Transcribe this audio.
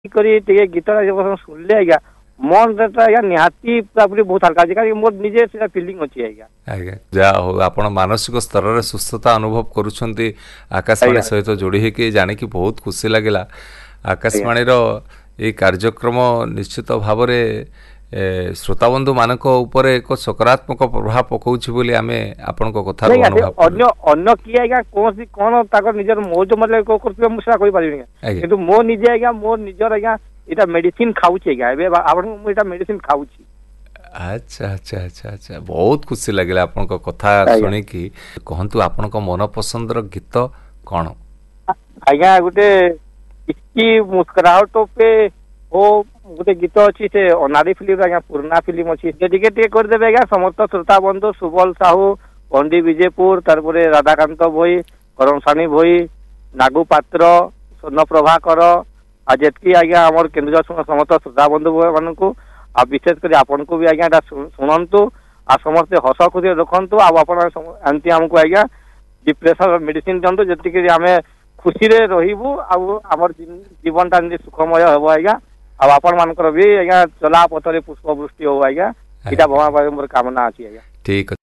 करी टे गीत शुणिले आज्ञा मन आज्ञा निहाती पूरा बहुत हल्का अच्छे मोर निजे से फिलिंग अच्छी आज्ञा आज्ञा जा हो आपण मानसिक स्तर रे सुस्थता अनुभव करुछंती आकाशवाणी सहित जोड़ी हेकि जानिकी बहुत खुशी लागिला। आकाशवाणी रो ए कार्यक्रम निश्चित भाव श्रोताबंधु मानक ऊपर एक सकारात्मक प्रभाव पकाउछि बोली आमे आपन को कथा अनुभव अन्य अन्य की आज्ञा कोन कोन ताकर निजर मौज मतलब को करते मुसा कोइ पारिबे किंतु मो निजे आज्ञा मोर निजर आज्ञा इटा मेडिसिन खाउछि आज्ञा एबे आपन मु इटा मेडिसिन खाउछि। अच्छा अच्छा अच्छा अच्छा बहुत खुशी लगिला आपन को कथा सुनि की कहंतु आपन को मन पसंद रो गीत कोन आज्ञा गुटे इसकी मुस्कुराहटों पे ओ गोटे गीत अच्छी से अनारी फिल्म आज्ञा पुराना फिल्म अच्छी टे कर देबे आज्ञा समस्त श्रोता बंधु सुबल साहू पंडी विजयपुर तारपरे राधाकांत भई करमसानी भई नागू पात्र स्वर्ण प्रभाकर आ जेतकी आज्ञा हमर केंद्र समस्त श्रोता बंधु मान को आ विशेष कर आपन को भी आज्ञा शुणंतु आ समस्त हस खुशी रखंतु आ आपण एंती हमको आज्ञा डिप्रेशन मेडिसिन दिंतु जेतिक आमे खुशी रे रहिबु आ हमर जीवन ता सुखमय हेबो आज्ञा आपण मानकर भी आज्ञा चला पथरे पुष्प वृष्टि हो आज्ञा इटा भगवान मोर कामना अछि आज्ञा। ठीक।